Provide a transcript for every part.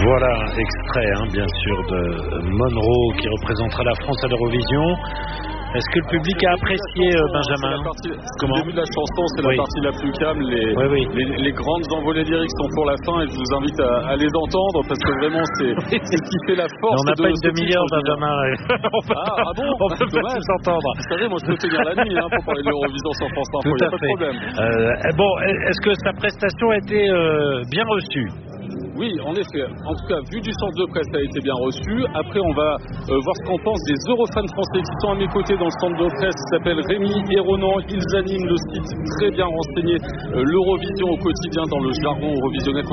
Voilà, extrait bien sûr de Monroe qui représentera la France à l'Eurovision. Est-ce que le public a apprécié, Benjamin? Comment? Le début de la chanson, c'est la partie la plus calme. Les grandes envolées lyriques sont pour la fin et je vous invite à les entendre parce que vraiment, c'est ce qui fait la force. On n'a pas une demi-heure, Benjamin. On peut pas s'entendre. Vous savez, moi, je peux tenir la nuit pour parler de l'Eurovision sur France Info. Il n'y a pas de problème. Est-ce que sa prestation a été bien reçue? Oui, en effet. En tout cas, vu du centre de presse, ça a été bien reçu. Après, on va voir ce qu'en pensent des Eurofans français qui sont à mes côtés dans le centre de presse, qui s'appelle Rémi et Ronan. Ils animent le site très bien renseigné, l'Eurovision au quotidien dans le jargon eurovisionnesque.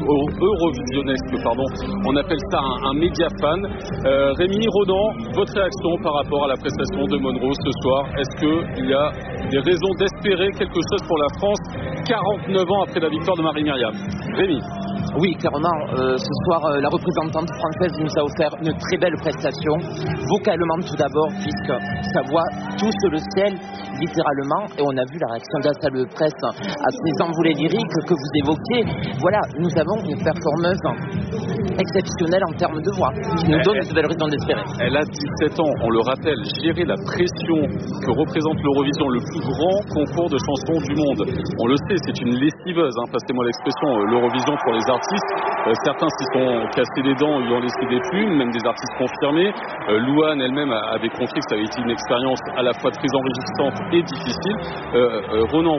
On appelle ça un média fan. Rémi, Ronan, votre réaction par rapport à la prestation de Monroe ce soir? Est-ce qu'il y a des raisons d'espérer quelque chose pour la France 49 ans après la victoire de Marie-Myriam? Rémi. Oui, clairement, ce soir, la représentante française nous a offert une très belle prestation, vocalement tout d'abord, puisque sa voix touche le ciel, littéralement, et on a vu la réaction de la salle de presse à ces envolées lyriques que vous évoquiez. Voilà, nous avons une performeuse exceptionnelle en termes de voix, qui nous donne de belles raisons d'espérer. Elle a 17 ans, on le rappelle, gérer la pression que représente l'Eurovision, le plus grand concours de chansons du monde. On le sait, c'est une lessiveuse, passez-moi l'expression, l'Eurovision pour les artistes. Certains s'y sont cassés les dents, ils ont laissé des plumes, même des artistes confirmés. Louane elle-même avait confié que ça avait été une expérience à la fois très enrichissante et difficile. Ronan,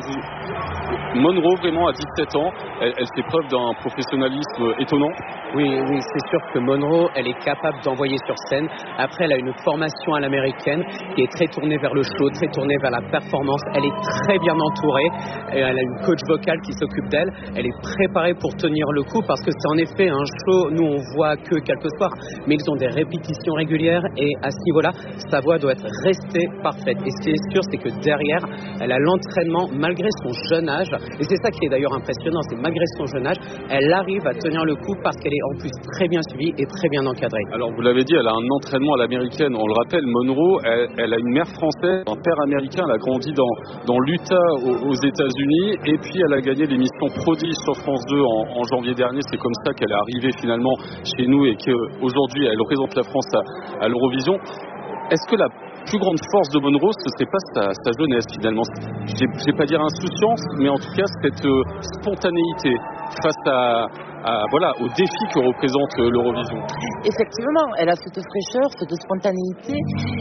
Monroe, vraiment, à 17 ans, elle fait preuve d'un professionnalisme étonnant. Oui, c'est sûr que Monroe, elle est capable d'envoyer sur scène. Après, elle a une formation à l'américaine qui est très tournée vers le show, très tournée vers la performance. Elle est très bien entourée. Elle a une coach vocale qui s'occupe d'elle. Elle est préparée pour tenir le coup parce que c'est en effet un show. Nous, on voit que quelques soirs, mais ils ont des répétitions régulières et à ce niveau-là, sa voix doit être restée parfaite. Et ce qui est sûr, c'est que derrière, elle a l'entraînement malgré son jeune âge. Et c'est ça qui est d'ailleurs impressionnant, c'est malgré son jeune âge, elle arrive à tenir le coup parce qu'elle est en plus très bien suivie et très bien encadrée. Alors vous l'avez dit, elle a un entraînement à l'américaine. On le rappelle, Monroe, elle a une mère française, un père américain. Elle a grandi dans l'Utah aux États-Unis et puis elle a gagné l'émission Prodige sur France 2 en janvier dernier. C'est comme ça qu'elle est arrivée finalement chez nous et qu'aujourd'hui elle représente la France à l'Eurovision. Est-ce que la plus grande force de Monroe, ce n'est pas sa jeunesse finalement? Je ne vais pas dire insouciance, mais en tout cas cette spontanéité face au défi que représente l'Eurovision. Effectivement, elle a cette fraîcheur, cette spontanéité,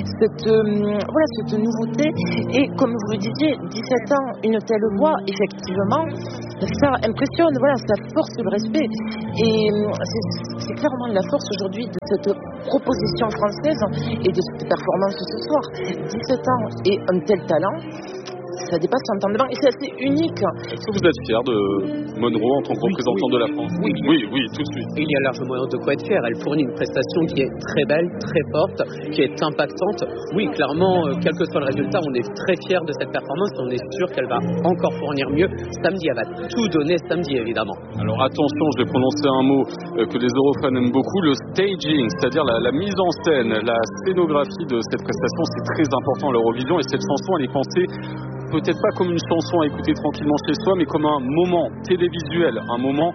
cette nouveauté. Et comme vous le disiez, 17 ans, une telle voix, effectivement, ça impressionne. Voilà, ça force le respect. Et c'est clairement la force aujourd'hui de cette proposition française et de cette performance ce soir. 17 ans et un tel talent, ça dépasse l'entendement et c'est assez unique. Est-ce que vous êtes fier de Monroe en tant que représentant de la France? Oui, tout de suite. Il y a largement de quoi être fier. Elle fournit une prestation qui est très belle, très forte, qui est impactante. Oui, clairement, quel que soit le résultat, on est très fier de cette performance. On est sûr qu'elle va encore fournir mieux. Samedi, elle va tout donner samedi, évidemment. Alors attention, je vais prononcer un mot que les Eurofans aiment beaucoup, le staging, c'est-à-dire la mise en scène, la scénographie de cette prestation, c'est très important à l'Eurovision et cette chanson, elle est pensée peut-être pas comme une chanson à écouter tranquillement chez soi, mais comme un moment télévisuel, un moment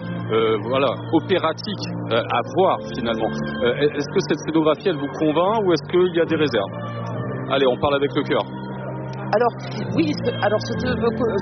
opératique à voir finalement. Est-ce que cette scénographie, elle vous convainc ou est-ce qu'il y a des réserves? Allez, on parle avec le cœur. Alors, oui, cette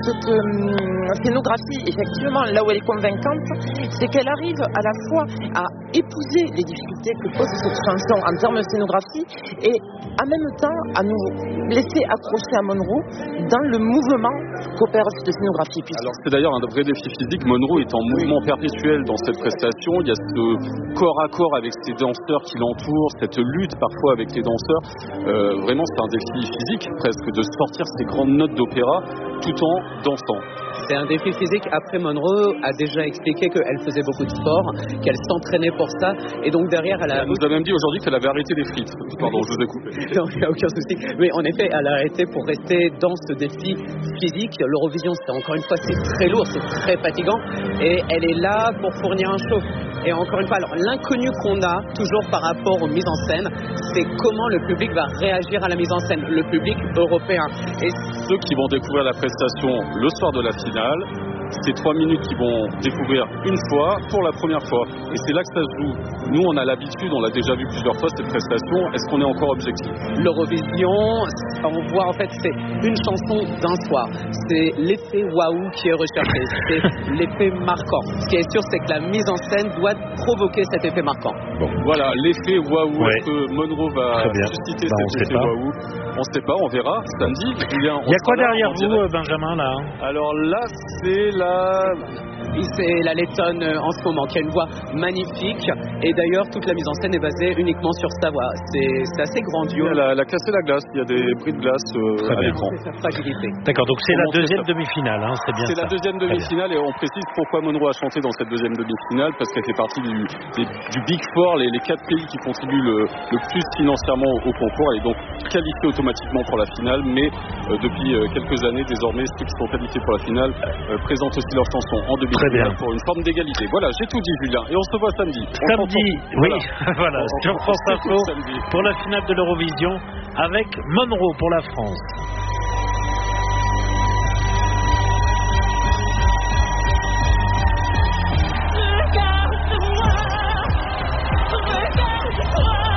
scénographie, effectivement, là où elle est convaincante, c'est qu'elle arrive à la fois à épouser les difficultés que pose cette chanson en termes de scénographie et en même temps à nous laisser accrocher à Monroe dans le mouvement qu'opère cette scénographie. Alors, c'est d'ailleurs un vrai défi physique. Monroe est en mouvement perpétuel dans cette prestation. Il y a ce corps à corps avec ses danseurs qui l'entourent, cette lutte parfois avec les danseurs. Vraiment, c'est un défi physique presque de sortir ces grandes notes d'opéra tout en dansant. C'est un défi physique. Après, Monroe a déjà expliqué qu'elle faisait beaucoup de sport, qu'elle s'entraînait pour ça. Et donc derrière, elle nous a même dit aujourd'hui qu'elle avait arrêté les frites. Pardon, je vous ai coupé. Non, il n'y a aucun souci. Mais en effet, elle a arrêté pour rester dans ce défi physique. L'Eurovision, c'est encore une fois, c'est très lourd, c'est très fatigant. Et elle est là pour fournir un show. Et encore une fois, alors l'inconnu qu'on a toujours par rapport aux mises en scène, c'est comment le public va réagir à la mise en scène, le public européen. Et ceux qui vont découvrir la prestation le soir de la finale, C'est 3 minutes qu'ils vont découvrir une fois, pour la première fois. Et c'est là que ça se joue. Nous, on a l'habitude, on l'a déjà vu plusieurs fois, cette prestation. Est-ce qu'on est encore objectif? L'Eurovision, on voit en fait, c'est une chanson d'un soir. C'est l'effet waouh qui est recherché. C'est l'effet marquant. Ce qui est sûr, c'est que la mise en scène doit provoquer cet effet marquant. Bon, voilà, l'effet waouh. Ouais. Est-ce que Monroe va susciter cet effet waouh? On ne sait pas, on verra samedi. Il y a quoi derrière vous, Benjamin, là? Alors là, c'est la Lettonne en ce moment, qui a une voix magnifique. Et d'ailleurs, toute la mise en scène est basée uniquement sur sa voix. C'est assez grandiose. Elle a cassé la glace. Il y a des bris de glace à l'écran. C'est sa fragilité. D'accord, donc c'est la deuxième demi-finale, hein, c'est bien ça. C'est la deuxième demi-finale et on précise pourquoi Monroe a chanté dans cette deuxième demi-finale, parce qu'elle fait partie du Big Four, les 4 pays qui contribuent le plus financièrement au concours. Elle est donc qualifiée automatiquement pour la finale, mais depuis quelques années, désormais, ceux qui sont qualifiés pour la finale présentent aussi leur chanson en demi-finale pour une forme d'égalité. Voilà, j'ai tout dit, Julien, et on se voit samedi. Oui, voilà, sur France Info pour la finale de l'Eurovision avec Monroe pour la France.